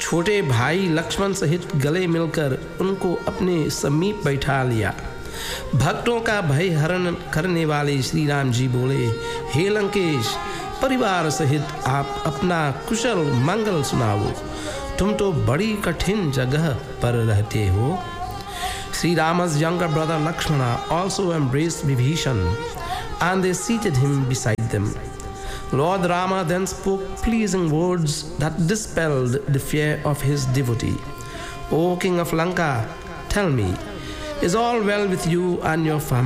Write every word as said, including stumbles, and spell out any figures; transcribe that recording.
छोटे भाई लक्ष्मण सहित गले मिलकर उनको अपने समीप बैठा लिया। भक्तों का भय हरण करने वाले श्री राम जी बोले, हे लंकेश, परिवार सहित आप अपना कुशल मंगल सुनाओ, तुम तो बड़ी कठिन जगह पर रहते हो। Sri Rama's younger brother Lakshmana also embraced Vibhishan and they seated him beside them. Lord Rama then spoke pleasing words that dispelled the fear of his devotee. O King of Lanka, tell me, is all well with you and your family?